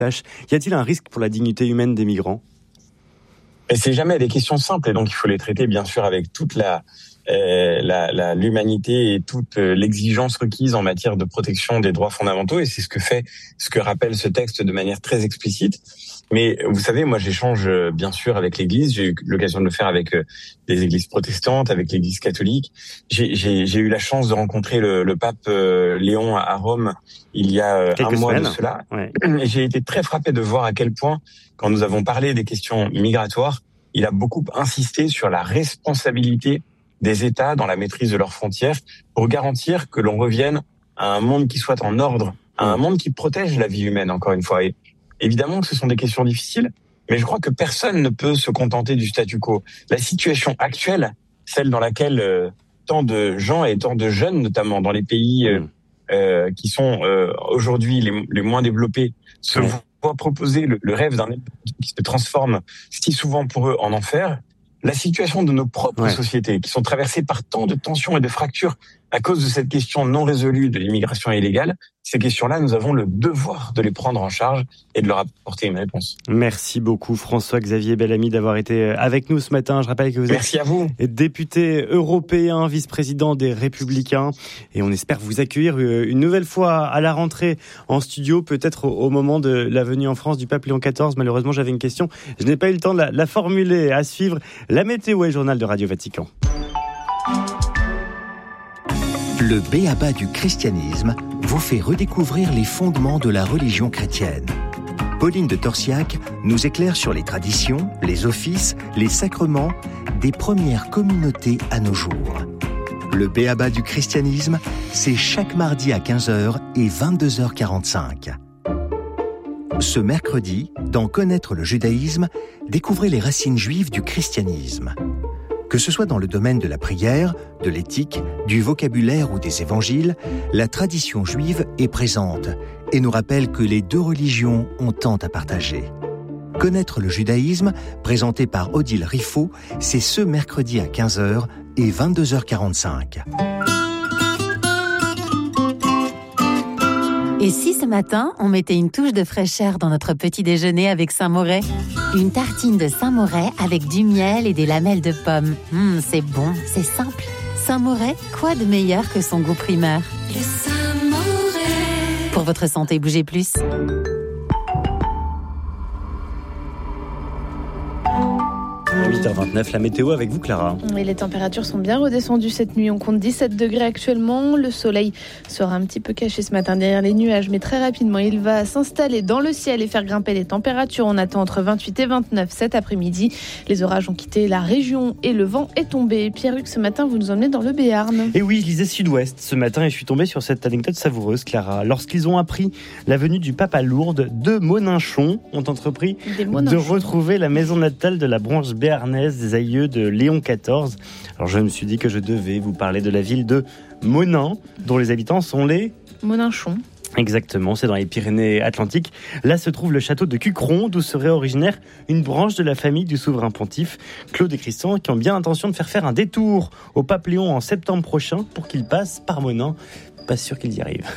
Y a-t-il un risque pour la dignité humaine des migrants ? Et c'est jamais des questions simples, et donc il faut les traiter bien sûr avec toute l'humanité et toute l'exigence requise en matière de protection des droits fondamentaux, et c'est ce que rappelle ce texte de manière très explicite. Mais vous savez, moi j'échange bien sûr avec l'Église, j'ai eu l'occasion de le faire avec des églises protestantes, avec l'Église catholique. J'ai eu la chance de rencontrer le pape Léon à Rome il y a un mois de cela. Ouais. Et j'ai été très frappé de voir à quel point, quand nous avons parlé des questions migratoires, il a beaucoup insisté sur la responsabilité des États dans la maîtrise de leurs frontières pour garantir que l'on revienne à un monde qui soit en ordre, à un monde qui protège la vie humaine, encore une fois. Et évidemment que ce sont des questions difficiles, mais je crois que personne ne peut se contenter du statu quo. La situation actuelle, celle dans laquelle tant de gens et tant de jeunes, notamment dans les pays qui sont aujourd'hui les moins développés, se voient proposer le rêve d'un monde qui se transforme si souvent pour eux en enfer. La situation de nos propres sociétés, qui sont traversées par tant de tensions et de fractures à cause de cette question non résolue de l'immigration illégale, ces questions-là, nous avons le devoir de les prendre en charge et de leur apporter une réponse. Merci beaucoup François-Xavier Bellamy d'avoir été avec nous ce matin. Je rappelle que vous êtes député européen, vice-président des Républicains, et on espère vous accueillir une nouvelle fois à la rentrée en studio, peut-être au moment de la venue en France du pape Léon XIV. Malheureusement, j'avais une question, je n'ai pas eu le temps de la formuler. À suivre, la météo et le journal de Radio Vatican. Le b.a.-ba du christianisme vous fait redécouvrir les fondements de la religion chrétienne. Pauline de Torsiac nous éclaire sur les traditions, les offices, les sacrements des premières communautés à nos jours. Le b.a.-ba du christianisme, c'est chaque mardi à 15h et 22h45. Ce mercredi, dans Connaître le judaïsme, découvrez les racines juives du christianisme. Que ce soit dans le domaine de la prière, de l'éthique, du vocabulaire ou des évangiles, la tradition juive est présente et nous rappelle que les deux religions ont tant à partager. Connaître le judaïsme, présenté par Odile Riffaut, c'est ce mercredi à 15h et 22h45. Et si ce matin, on mettait une touche de fraîcheur dans notre petit déjeuner avec Saint-Moret ? Une tartine de Saint-Moret avec du miel et des lamelles de pommes. C'est bon, c'est simple. Saint-Moret, quoi de meilleur que son goût primaire ? Le Saint-Moret. Pour votre santé, bougez plus. À 8h29, la météo avec vous Clara. Et les températures sont bien redescendues cette nuit. On compte 17 degrés actuellement. Le soleil sera un petit peu caché ce matin derrière les nuages, mais très rapidement, il va s'installer dans le ciel et faire grimper les températures. On attend entre 28 et 29 cet après-midi. Les orages ont quitté la région et le vent est tombé. Pierre-Hugues, ce matin, vous nous emmenez dans le Béarn. Et oui, je lisais Sud-Ouest ce matin et je suis tombé sur cette anecdote savoureuse, Clara. Lorsqu'ils ont appris la venue du pape à Lourdes, 2 Moninchons ont entrepris de retrouver la maison natale de la branche béarnaise des aïeux de Léon XIV. Alors je me suis dit que je devais vous parler de la ville de Monin, dont les habitants sont les Moninchons. Exactement, c'est dans les Pyrénées-Atlantiques. Là se trouve le château de Cucron, d'où serait originaire une branche de la famille du souverain pontife Claude et Christian, qui ont bien l'intention de faire un détour au pape Léon en septembre prochain pour qu'il passe par Monin. Pas sûr qu'ils y arrivent.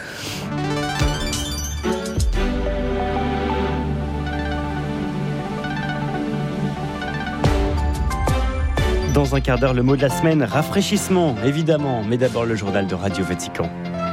Dans un quart d'heure, le mot de la semaine, rafraîchissement, évidemment, mais d'abord le journal de Radio Vatican.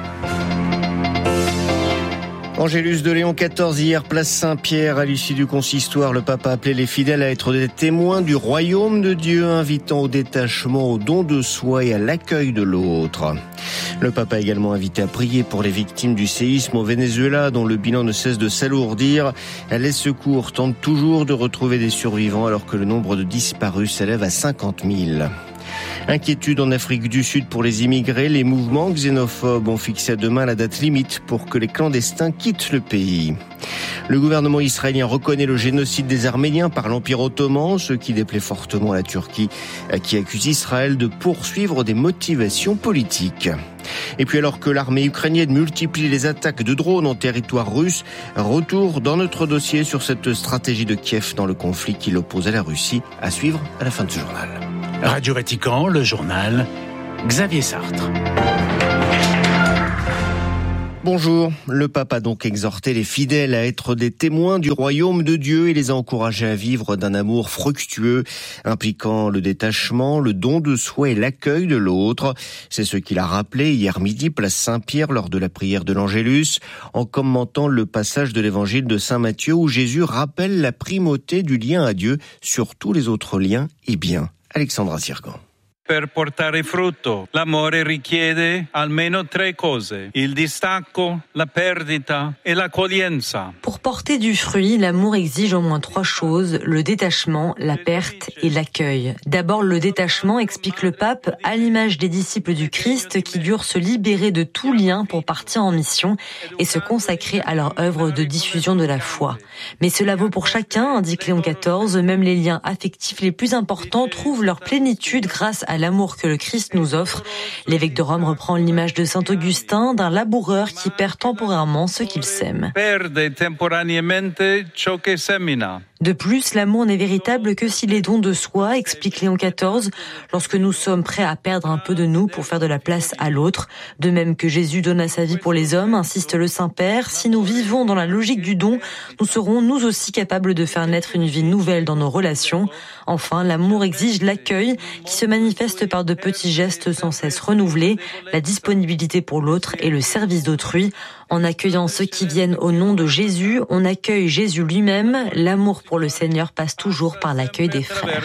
Angélus de Léon XIV, hier, place Saint-Pierre, à l'issue du consistoire, le pape a appelé les fidèles à être des témoins du royaume de Dieu, invitant au détachement, au don de soi et à l'accueil de l'autre. Le pape a également invité à prier pour les victimes du séisme au Venezuela, dont le bilan ne cesse de s'alourdir. Les secours tentent toujours de retrouver des survivants, alors que le nombre de disparus s'élève à 50 000. Inquiétude en Afrique du Sud pour les immigrés. Les mouvements xénophobes ont fixé à demain la date limite pour que les clandestins quittent le pays. Le gouvernement israélien reconnaît le génocide des Arméniens par l'Empire ottoman, ce qui déplaît fortement à la Turquie, qui accuse Israël de poursuivre des motivations politiques. Et puis alors que l'armée ukrainienne multiplie les attaques de drones en territoire russe, retour dans notre dossier sur cette stratégie de Kiev dans le conflit qui l'oppose à la Russie, à suivre à la fin de ce journal. Radio Vatican, le journal, Xavier Sartre. Bonjour. Le pape a donc exhorté les fidèles à être des témoins du royaume de Dieu et les a encouragés à vivre d'un amour fructueux, impliquant le détachement, le don de soi et l'accueil de l'autre. C'est ce qu'il a rappelé hier midi, place Saint-Pierre, lors de la prière de l'Angélus, en commentant le passage de l'évangile de Saint Matthieu où Jésus rappelle la primauté du lien à Dieu sur tous les autres liens et biens. Alexandra Sirgan. Per portare frutto, l'amore richiede almeno 3 cose: il distacco, la perdita e l'accoglienza. Pour porter du fruit, l'amour exige au moins 3 choses: le détachement, la perte et l'accueil. D'abord le détachement, explique le pape, à l'image des disciples du Christ qui durent se libérer de tout lien pour partir en mission et se consacrer à leur œuvre de diffusion de la foi. Mais cela vaut pour chacun, indique Léon XIV, même les liens affectifs les plus importants trouvent leur plénitude grâce à l'amour que le Christ nous offre. L'évêque de Rome reprend l'image de saint Augustin, d'un laboureur qui perd temporairement ce qu'il sème. De plus, l'amour n'est véritable que s'il est don de soi, explique Léon XIV, lorsque nous sommes prêts à perdre un peu de nous pour faire de la place à l'autre. De même que Jésus donna sa vie pour les hommes, insiste le Saint-Père, si nous vivons dans la logique du don, nous serons nous aussi capables de faire naître une vie nouvelle dans nos relations. Enfin, l'amour exige l'accueil qui se manifeste par de petits gestes sans cesse renouvelés, la disponibilité pour l'autre et le service d'autrui. En accueillant ceux qui viennent au nom de Jésus, on accueille Jésus lui-même. L'amour pour le Seigneur passe toujours par l'accueil des frères.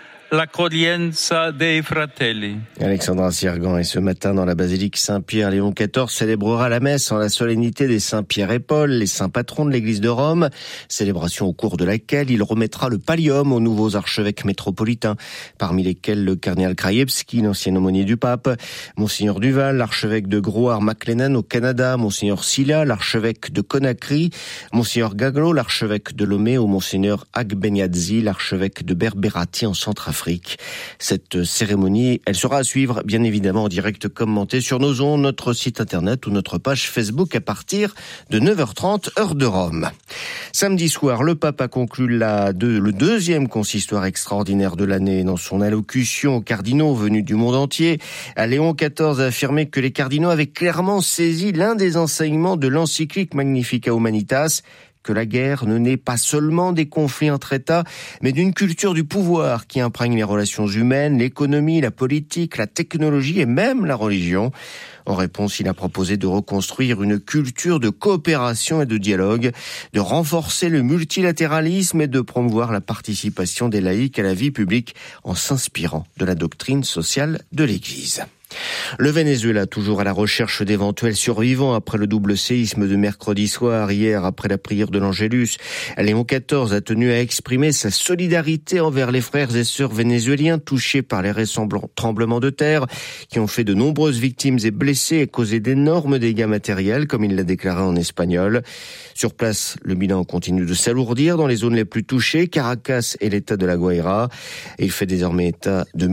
L'accoglienza dei fratelli. Alexandra Sirgan, et ce matin dans la basilique Saint-Pierre, Léon XIV célébrera la messe en la solennité des saints Pierre et Paul, les saints patrons de l'église de Rome, célébration au cours de laquelle il remettra le pallium aux nouveaux archevêques métropolitains, parmi lesquels le cardinal Krajewski, l'ancien aumônier du pape, Monseigneur Duval, l'archevêque de Groard-McLennan au Canada, Monseigneur Silla, l'archevêque de Conakry, Monseigneur Gaglo, l'archevêque de Lomé, ou Monseigneur Agbenyadzi, l'archevêque de Berberati en Centrafrique. Cette cérémonie, elle sera à suivre, bien évidemment, en direct commentée sur nos ondes, notre site internet ou notre page Facebook à partir de 9h30, heure de Rome. Samedi soir, le pape a conclu le deuxième consistoire extraordinaire de l'année. Dans son allocution aux cardinaux venus du monde entier, Léon XIV a affirmé que les cardinaux avaient clairement saisi l'un des enseignements de l'encyclique Magnificat Humanitas, que la guerre ne naît pas seulement des conflits entre États, mais d'une culture du pouvoir qui imprègne les relations humaines, l'économie, la politique, la technologie et même la religion. En réponse, il a proposé de reconstruire une culture de coopération et de dialogue, de renforcer le multilatéralisme et de promouvoir la participation des laïcs à la vie publique en s'inspirant de la doctrine sociale de l'Église. Le Venezuela, toujours à la recherche d'éventuels survivants après le double séisme de mercredi soir. Hier, après la prière de l'Angélus, Léon XIV a tenu à exprimer sa solidarité envers les frères et sœurs vénézuéliens touchés par les récents tremblements de terre qui ont fait de nombreuses victimes et blessés et causé d'énormes dégâts matériels, comme il l'a déclaré en espagnol. Sur place, le bilan continue de s'alourdir dans les zones les plus touchées, Caracas et l'État de la Guaira. Il fait désormais état de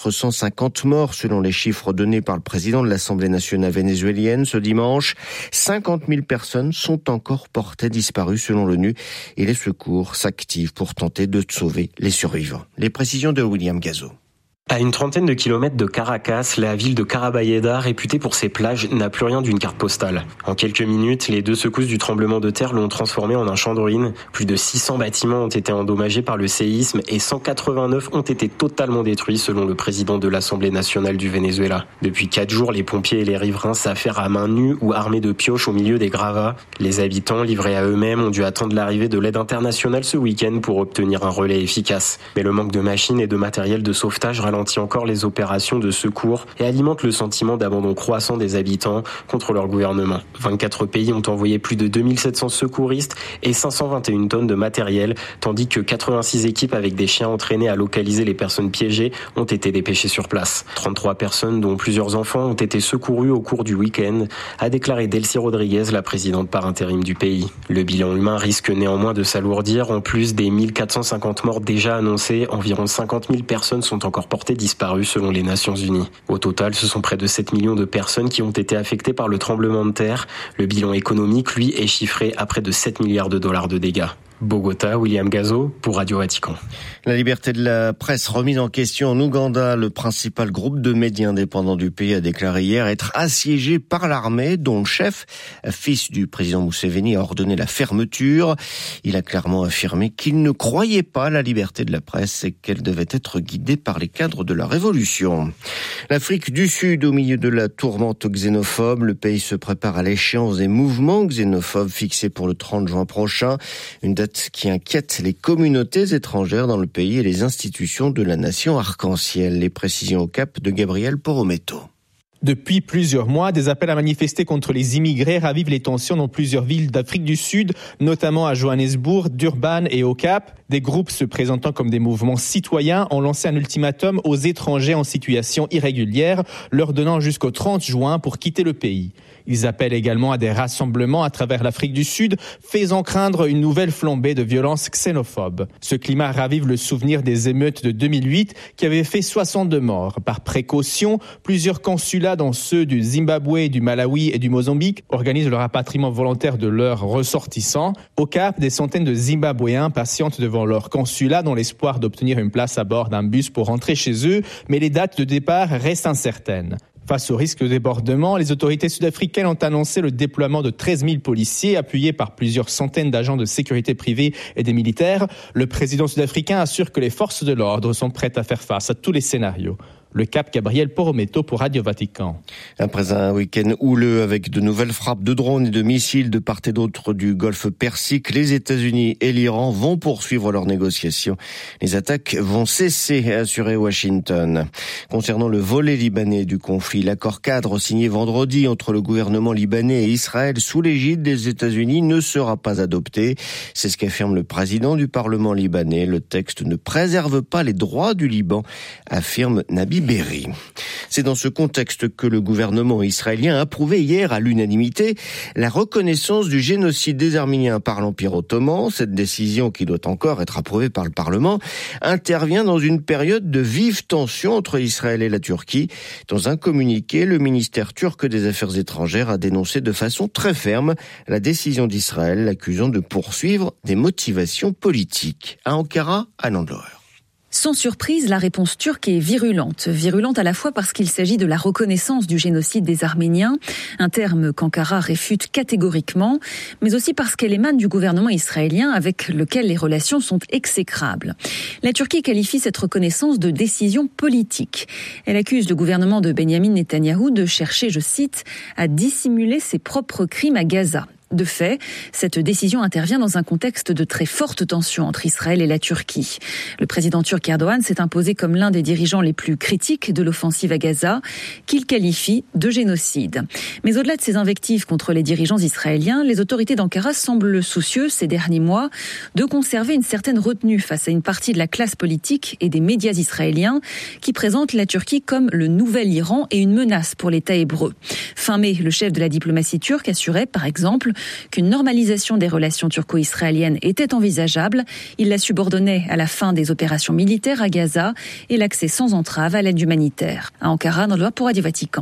1450 morts selon les chiffres donnés par le président de l'Assemblée nationale vénézuélienne ce dimanche. 50 000 personnes sont encore portées disparues selon l'ONU et les secours s'activent pour tenter de sauver les survivants. Les précisions de William Gazo. À une trentaine de kilomètres de Caracas, la ville de Carabayeda, réputée pour ses plages, n'a plus rien d'une carte postale. En quelques minutes, les 2 secousses du tremblement de terre l'ont transformé en un champ de ruines. Plus de 600 bâtiments ont été endommagés par le séisme et 189 ont été totalement détruits selon le président de l'Assemblée nationale du Venezuela. Depuis 4 jours, les pompiers et les riverains s'affairent à main nue ou armés de pioches au milieu des gravats. Les habitants, livrés à eux-mêmes, ont dû attendre l'arrivée de l'aide internationale ce week-end pour obtenir un relais efficace. Mais le manque de machines et de matériel de sauvetage ralentit encore les opérations de secours et alimente le sentiment d'abandon croissant des habitants contre leur gouvernement. 24 pays ont envoyé plus de 2700 secouristes et 521 tonnes de matériel, tandis que 86 équipes avec des chiens entraînés à localiser les personnes piégées ont été dépêchées sur place. 33 personnes, dont plusieurs enfants, ont été secourues au cours du week-end, a déclaré Delcy Rodriguez, la présidente par intérim du pays. Le bilan humain risque néanmoins de s'alourdir. En plus des 1450 morts déjà annoncés, environ 50 000 personnes sont encore portées disparues selon les Nations Unies. Au total, ce sont près de 7 millions de personnes qui ont été affectées par le tremblement de terre. Le bilan économique, lui, est chiffré à près de 7 milliards de dollars de dégâts. Bogota, William Gazo pour Radio Vatican. La liberté de la presse remise en question en Ouganda. Le principal groupe de médias indépendants du pays a déclaré hier être assiégé par l'armée, dont le chef, fils du président Museveni, a ordonné la fermeture. Il a clairement affirmé qu'il ne croyait pas à la liberté de la presse et qu'elle devait être guidée par les cadres de la révolution. L'Afrique du Sud, au milieu de la tourmente xénophobe, le pays se prépare à l'échéance des mouvements xénophobes fixés pour le 30 juin prochain. Une date qui inquiète les communautés étrangères dans le pays et les institutions de la nation arc-en-ciel. Les précisions au Cap de Gabriel Porometto. Depuis plusieurs mois, des appels à manifester contre les immigrés ravivent les tensions dans plusieurs villes d'Afrique du Sud, notamment à Johannesburg, Durban et au Cap. Des groupes se présentant comme des mouvements citoyens ont lancé un ultimatum aux étrangers en situation irrégulière, leur donnant jusqu'au 30 juin pour quitter le pays. Ils appellent également à des rassemblements à travers l'Afrique du Sud, faisant craindre une nouvelle flambée de violences xénophobes. Ce climat ravive le souvenir des émeutes de 2008 qui avaient fait 62 morts. Par précaution, plusieurs consulats, dont ceux du Zimbabwe, du Malawi et du Mozambique, organisent le rapatriement volontaire de leurs ressortissants. Au Cap, des centaines de Zimbabwéens patientent devant leur consulat dans l'espoir d'obtenir une place à bord d'un bus pour rentrer chez eux, mais les dates de départ restent incertaines. Face au risque de débordement, les autorités sud-africaines ont annoncé le déploiement de 13 000 policiers appuyés par plusieurs centaines d'agents de sécurité privés et des militaires. Le président sud-africain assure que les forces de l'ordre sont prêtes à faire face à tous les scénarios. Le Cap, Gabriel Porometto pour Radio Vatican. Après un week-end houleux avec de nouvelles frappes de drones et de missiles de part et d'autre du golfe Persique, les États-Unis et l'Iran vont poursuivre leurs négociations. Les attaques vont cesser, a assuré Washington. Concernant le volet libanais du conflit, l'accord cadre signé vendredi entre le gouvernement libanais et Israël sous l'égide des États-Unis ne sera pas adopté. C'est ce qu'affirme le président du Parlement libanais. Le texte ne préserve pas les droits du Liban, affirme Nabi Berri. C'est dans ce contexte que le gouvernement israélien a approuvé hier à l'unanimité la reconnaissance du génocide des Arméniens par l'Empire ottoman. Cette décision, qui doit encore être approuvée par le Parlement, intervient dans une période de vive tension entre Israël et la Turquie. Dans un communiqué, le ministère turc des Affaires étrangères a dénoncé de façon très ferme la décision d'Israël, l'accusant de poursuivre des motivations politiques. À Ankara, Anne Andlauer. Sans surprise, la réponse turque est virulente. Virulente à la fois parce qu'il s'agit de la reconnaissance du génocide des Arméniens, un terme qu'Ankara réfute catégoriquement, mais aussi parce qu'elle émane du gouvernement israélien avec lequel les relations sont exécrables. La Turquie qualifie cette reconnaissance de décision politique. Elle accuse le gouvernement de Benyamin Netanyahou de chercher, je cite, à dissimuler ses propres crimes à Gaza. De fait, cette décision intervient dans un contexte de très forte tension entre Israël et la Turquie. Le président turc Erdogan s'est imposé comme l'un des dirigeants les plus critiques de l'offensive à Gaza, qu'il qualifie de génocide. Mais au-delà de ces invectives contre les dirigeants israéliens, les autorités d'Ankara semblent soucieuses ces derniers mois de conserver une certaine retenue face à une partie de la classe politique et des médias israéliens qui présentent la Turquie comme le nouvel Iran et une menace pour l'État hébreu. Fin mai, le chef de la diplomatie turque assurait, par exemple, qu'une normalisation des relations turco-israéliennes était envisageable. Il la subordonnait à la fin des opérations militaires à Gaza et l'accès sans entrave à l'aide humanitaire. À Ankara, dans le pour Radio Vatican.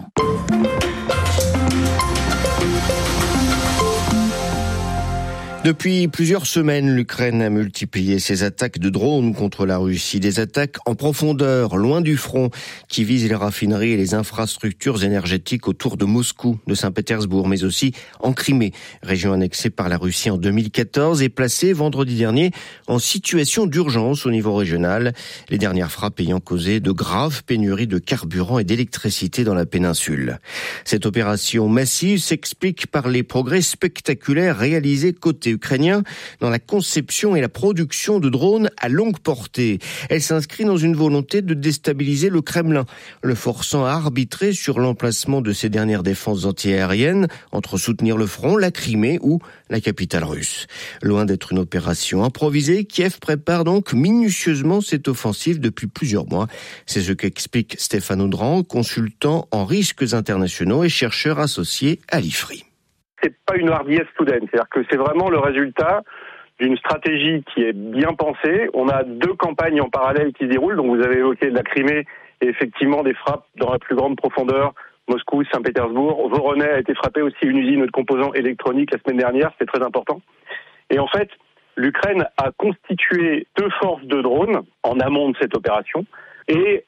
Depuis plusieurs semaines, l'Ukraine a multiplié ses attaques de drones contre la Russie. Des attaques en profondeur, loin du front, qui visent les raffineries et les infrastructures énergétiques autour de Moscou, de Saint-Pétersbourg, mais aussi en Crimée, région annexée par la Russie en 2014 et placée vendredi dernier en situation d'urgence au niveau régional. Les dernières frappes ayant causé de graves pénuries de carburant et d'électricité dans la péninsule. Cette opération massive s'explique par les progrès spectaculaires réalisés côté ukrainien dans la conception et la production de drones à longue portée. Elle s'inscrit dans une volonté de déstabiliser le Kremlin, le forçant à arbitrer sur l'emplacement de ses dernières défenses antiaériennes entre soutenir le front, la Crimée ou la capitale russe. Loin d'être une opération improvisée, Kiev prépare donc minutieusement cette offensive depuis plusieurs mois. C'est ce qu'explique Stéphane Audran, consultant en risques internationaux et chercheur associé à l'IFRI. C'est pas une hardiesse soudaine, c'est-à-dire que c'est vraiment le résultat d'une stratégie qui est bien pensée. On a deux campagnes en parallèle qui se déroulent, donc vous avez évoqué la Crimée et effectivement des frappes dans la plus grande profondeur, Moscou, Saint-Pétersbourg. Voronezh a été frappé aussi, une usine de composants électroniques la semaine dernière, c'était très important. Et en fait, l'Ukraine a constitué 2 forces de drones en amont de cette opération. Et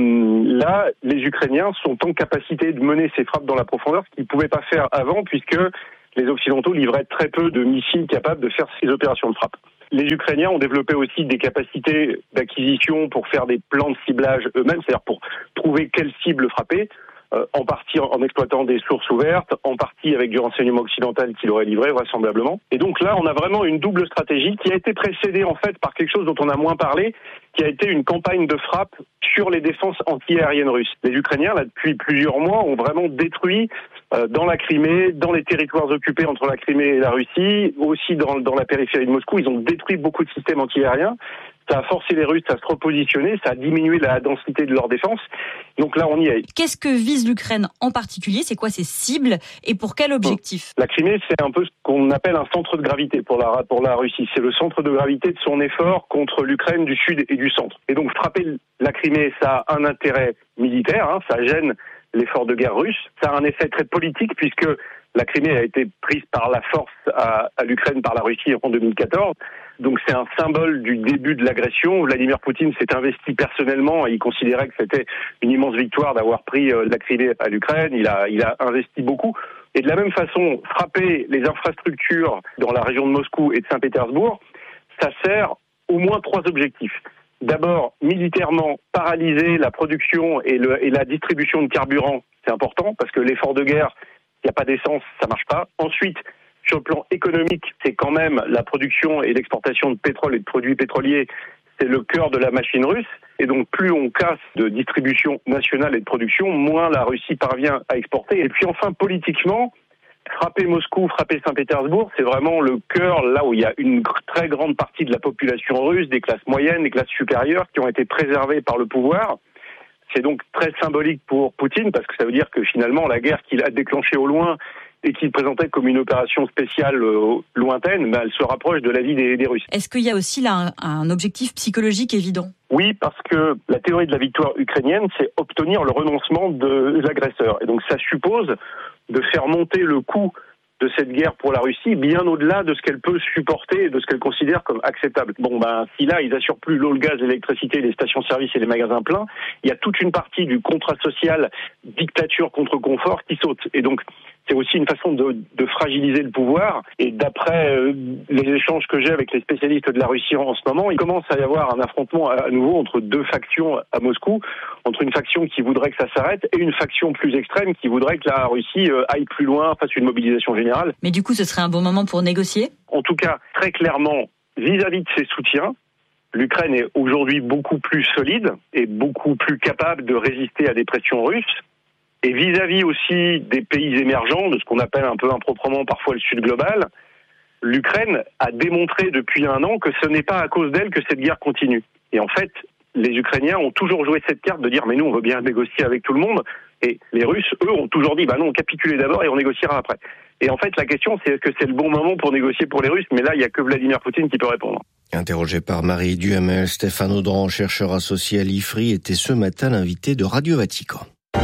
là, les Ukrainiens sont en capacité de mener ces frappes dans la profondeur, ce qu'ils ne pouvaient pas faire avant, puisque les Occidentaux livraient très peu de missiles capables de faire ces opérations de frappe. Les Ukrainiens ont développé aussi des capacités d'acquisition pour faire des plans de ciblage eux-mêmes, c'est-à-dire pour trouver quelle cible frapper, en partie en exploitant des sources ouvertes, en partie avec du renseignement occidental qu'il aurait livré vraisemblablement. Et donc là, on a vraiment une double stratégie qui a été précédée en fait par quelque chose dont on a moins parlé, qui a été une campagne de frappe sur les défenses anti-aériennes russes. Les Ukrainiens, là, depuis plusieurs mois, ont vraiment détruit dans la Crimée, dans les territoires occupés entre la Crimée et la Russie, aussi dans la périphérie de Moscou, ils ont détruit beaucoup de systèmes anti-aériens. Ça a forcé les Russes à se repositionner, ça a diminué la densité de leur défense. Donc là, on y est. Qu'est-ce que vise l'Ukraine en particulier ? C'est quoi ses cibles et pour quel objectif ? La Crimée, c'est un peu ce qu'on appelle un centre de gravité pour la Russie. C'est le centre de gravité de son effort contre l'Ukraine du sud et du centre. Et donc frapper la Crimée, ça a un intérêt militaire, ça gêne l'effort de guerre russe. Ça a un effet très politique puisque la Crimée a été prise par la force à l'Ukraine par la Russie en 2014. Donc c'est un symbole du début de l'agression. Vladimir Poutine s'est investi personnellement et il considérait que c'était une immense victoire d'avoir pris la Crimée à l'Ukraine. Il a investi beaucoup. Et de la même façon, frapper les infrastructures dans la région de Moscou et de Saint-Pétersbourg, ça sert au moins 3 objectifs. D'abord, militairement, paralyser la production et la distribution de carburant, c'est important parce que l'effort de guerre, il n'y a pas d'essence, ça marche pas. Ensuite, sur le plan économique, c'est quand même la production et l'exportation de pétrole et de produits pétroliers, c'est le cœur de la machine russe. Et donc, plus on casse de distribution nationale et de production, moins la Russie parvient à exporter. Et puis enfin, politiquement, frapper Moscou, frapper Saint-Pétersbourg, c'est vraiment le cœur, là où il y a une très grande partie de la population russe, des classes moyennes, des classes supérieures, qui ont été préservées par le pouvoir. C'est donc très symbolique pour Poutine, parce que ça veut dire que finalement, la guerre qu'il a déclenchée au loin et qu'il présentait comme une opération spéciale lointaine, elle se rapproche de la vie des Russes. Est-ce qu'il y a aussi là un objectif psychologique évident ? Oui, parce que la théorie de la victoire ukrainienne, c'est obtenir le renoncement de l'agresseur. Et donc ça suppose de faire monter le coût de cette guerre pour la Russie bien au-delà de ce qu'elle peut supporter et de ce qu'elle considère comme acceptable. Si là, ils assurent plus l'eau, le gaz, l'électricité, les stations-service et les magasins pleins, il y a toute une partie du contrat social dictature contre confort qui saute. Et donc, c'est aussi une façon de fragiliser le pouvoir. Et d'après les échanges que j'ai avec les spécialistes de la Russie en ce moment, il commence à y avoir un affrontement à nouveau entre 2 factions à Moscou, entre une faction qui voudrait que ça s'arrête et une faction plus extrême qui voudrait que la Russie aille plus loin, fasse une mobilisation générale. Mais du coup, ce serait un bon moment pour négocier ? En tout cas, très clairement, vis-à-vis de ses soutiens, l'Ukraine est aujourd'hui beaucoup plus solide et beaucoup plus capable de résister à des pressions russes. Et vis-à-vis aussi des pays émergents, de ce qu'on appelle un peu improprement parfois le Sud global, l'Ukraine a démontré depuis 1 an que ce n'est pas à cause d'elle que cette guerre continue. Et en fait, les Ukrainiens ont toujours joué cette carte de dire « mais nous, on veut bien négocier avec tout le monde ». Et les Russes, eux, ont toujours dit « non, on capitule d'abord et on négociera après ». Et en fait, la question, c'est est-ce que c'est le bon moment pour négocier pour les Russes ? Mais là, il n'y a que Vladimir Poutine qui peut répondre. Interrogé par Marie Duhamel, Stéphane Audran, chercheur associé à l'IFRI, était ce matin l'invité de Radio Vatican.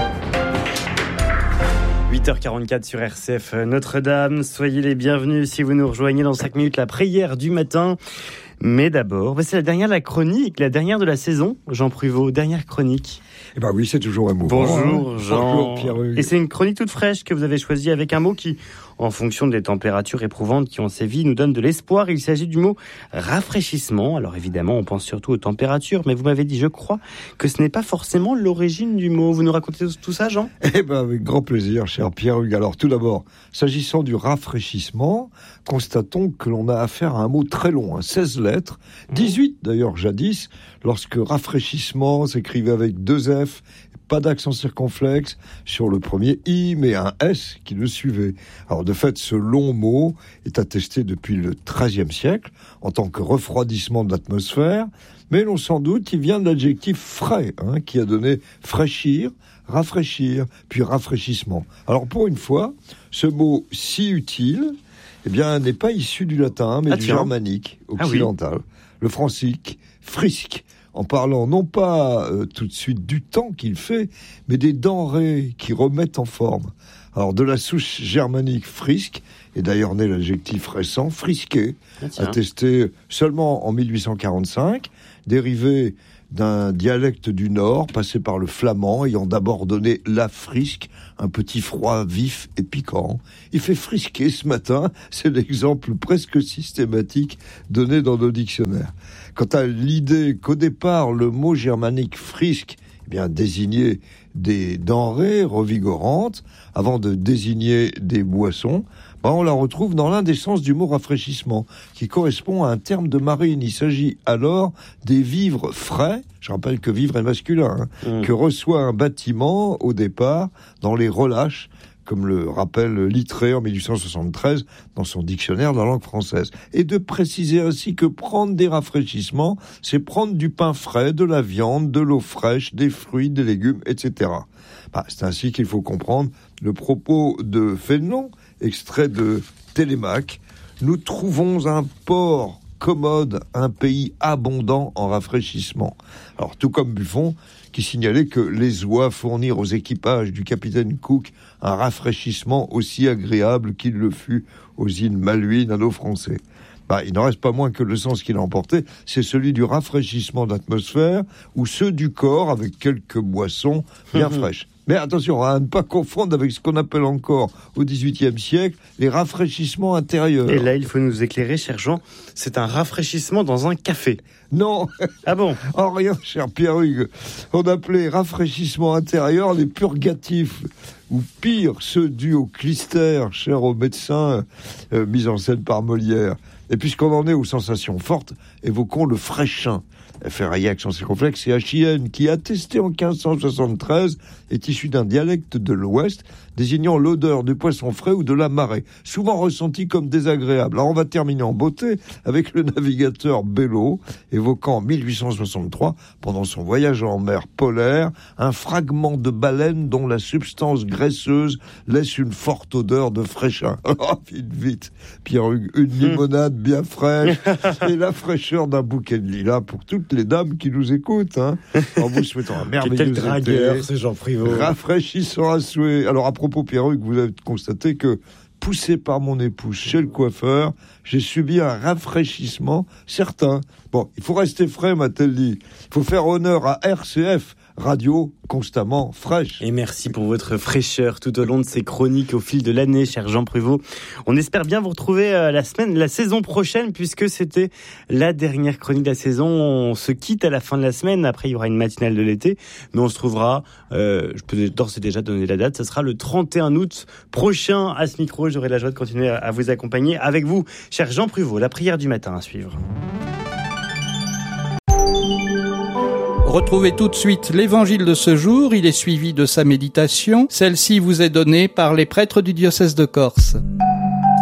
8h44 sur RCF Notre-Dame. Soyez les bienvenus si vous nous rejoignez dans 5 minutes, la prière du matin. Mais d'abord, c'est la dernière de la chronique, la dernière de la saison. Jean Pruvot, dernière chronique. Eh ben oui, c'est toujours un mot. Bonjour Jean. Bonjour Pierre-Hugues. Et c'est une chronique toute fraîche que vous avez choisie avec un mot qui, en fonction des températures éprouvantes qui ont sévi, nous donne de l'espoir. Il s'agit du mot rafraîchissement. Alors évidemment, on pense surtout aux températures, mais vous m'avez dit, je crois, que ce n'est pas forcément l'origine du mot. Vous nous racontez tout ça, Jean ? Eh ben avec grand plaisir, cher Pierre-Hugues. Alors tout d'abord, s'agissant du rafraîchissement, constatons que l'on a affaire à un mot très long, 16 lettres, 18 d'ailleurs jadis, lorsque rafraîchissement s'écrivait avec 2 F, pas d'accent circonflexe sur le premier I, mais un S qui le suivait. Alors de fait, ce long mot est attesté depuis le XIIIe siècle en tant que refroidissement de l'atmosphère, mais l'on s'en doute, il vient de l'adjectif frais, qui a donné fraîchir, rafraîchir, puis rafraîchissement. Alors pour une fois, ce mot si utile, n'est pas issu du latin, mais du germanique occidental, le francique, frisque, en parlant non pas tout de suite du temps qu'il fait, mais des denrées qui remettent en forme. Alors, de la souche germanique frisk, et d'ailleurs né l'adjectif récent, frisqué, attesté seulement en 1845, dérivé d'un dialecte du Nord, passé par le flamand, ayant d'abord donné la frisque, un petit froid vif et piquant. Il fait frisquer ce matin, c'est l'exemple presque systématique donné dans nos dictionnaires. Quant à l'idée qu'au départ, le mot germanique frisk désignait des denrées revigorantes, avant de désigner des boissons, on la retrouve dans l'un des sens du mot rafraîchissement, qui correspond à un terme de marine. Il s'agit alors des vivres frais, je rappelle que vivre est masculin, que reçoit un bâtiment au départ dans les relâches, comme le rappelle Littré en 1873 dans son dictionnaire de la langue française. Et de préciser ainsi que prendre des rafraîchissements, c'est prendre du pain frais, de la viande, de l'eau fraîche, des fruits, des légumes, etc. C'est ainsi qu'il faut comprendre le propos de Fénelon, extrait de Télémaque. Nous trouvons un port commode, un pays abondant en rafraîchissement. Alors, tout comme Buffon, qui signalait que les oies fournirent aux équipages du capitaine Cook un rafraîchissement aussi agréable qu'il le fut aux îles Malouines à nos Français. Il n'en reste pas moins que le sens qu'il a emporté, c'est celui du rafraîchissement d'atmosphère ou ceux du corps avec quelques boissons bien fraîches. Mais attention, à ne pas confondre avec ce qu'on appelle encore au XVIIIe siècle les rafraîchissements intérieurs. Et là, il faut nous éclairer, cher Jean, c'est un rafraîchissement dans un café. Non. Ah bon? Oh rien, cher Pierre-Hugues. On appelait rafraîchissement intérieur les purgatifs, ou pire, ceux dus au clister, cher aux médecins, mis en scène par Molière. Et puisqu'on en est aux sensations fortes, évoquons le fraîchin. Ferraillac, accent circonflexe, et H-I-N, qui, attesté en 1573, est issu d'un dialecte de l'Ouest, désignant l'odeur du poisson frais ou de la marée, souvent ressentie comme désagréable. Alors on va terminer en beauté avec le navigateur Belleau, évoquant en 1863, pendant son voyage en mer polaire, un fragment de baleine dont la substance graisseuse laisse une forte odeur de fraîcheur. Oh, vite, Pierre-Hugues, une limonade bien fraîche et la fraîcheur d'un bouquet de lilas pour toutes les dames qui nous écoutent, en vous souhaitant un merveilleux été. Dragueur, ce Jean Privot. Rafraîchissant à souhait. Alors, à propos, Pierre-Hugues, vous avez constaté que, poussé par mon épouse chez le coiffeur, j'ai subi un rafraîchissement certain. Bon, il faut rester frais, m'a-t-elle dit. Il faut faire honneur à RCF, radio constamment fraîche. Et merci pour votre fraîcheur tout au long de ces chroniques au fil de l'année, cher Jean Pruvot. On espère bien vous retrouver la saison prochaine, puisque c'était la dernière chronique de la saison. On se quitte à la fin de la semaine. Après, il y aura une matinale de l'été, mais on se trouvera, je peux d'ores et déjà donner la date, ce sera le 31 août prochain à ce micro. J'aurai la joie de continuer à vous accompagner avec vous, cher Jean Pruvot. La prière du matin à suivre. Retrouvez tout de suite l'évangile de ce jour, il est suivi de sa méditation. Celle-ci vous est donnée par les prêtres du diocèse de Corse.